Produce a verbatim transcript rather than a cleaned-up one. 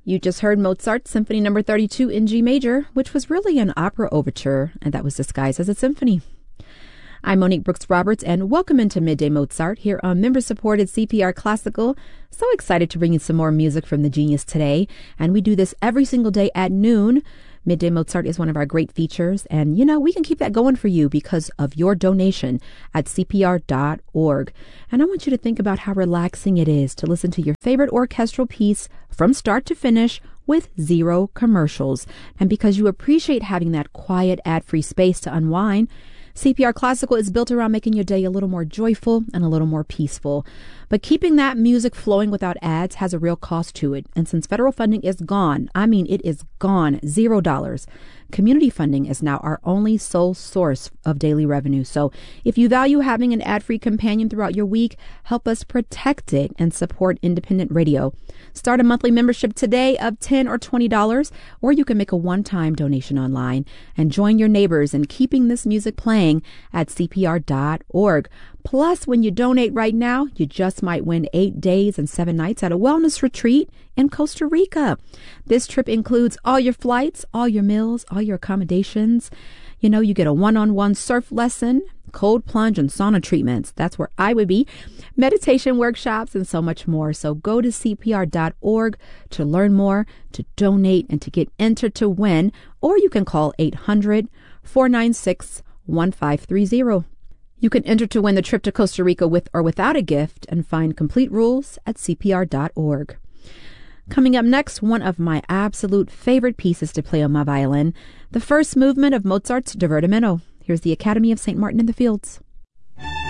You just heard Mozart's Symphony Number thirty-two in G major, which was really an opera overture, and that was disguised as a symphony. I'm Monique Brooks Roberts, and welcome into Midday Mozart here on member-supported C P R Classical. So excited to bring you some more music from the genius today, and we do this every single day at noon. Midday Mozart is one of our great features, and you know, we can keep that going for you because of your donation at C P R dot org. And I want you to think about how relaxing it is to listen to your favorite orchestral piece from start to finish with zero commercials. And because you appreciate having that quiet, ad-free space to unwind, C P R Classical is built around making your day a little more joyful and a little more peaceful. But keeping that music flowing without ads has a real cost to it. And since federal funding is gone, I mean it is gone, zero dollars, community funding is now our only sole source of daily revenue. So if you value having an ad-free companion throughout your week, help us protect it and support independent radio. Start a monthly membership today of ten dollars or twenty dollars, or you can make a one-time donation online and join your neighbors in keeping this music playing at C P R dot org. Plus, when you donate right now, you just might win eight days and seven nights at a wellness retreat in Costa Rica. This trip includes all your flights, all your meals, all your accommodations. You know, you get a one-on-one surf lesson, cold plunge and sauna treatments. That's where I would be. Meditation workshops and so much more. So go to C P R dot org to learn more, to donate, and to get entered to win. Or you can call eight hundred, four nine six, one five three zero. You can enter to win the trip to Costa Rica with or without a gift and find complete rules at C P R dot org. Coming up next, one of my absolute favorite pieces to play on my violin, the first movement of Mozart's Divertimento. Here's the Academy of Saint Martin in the Fields.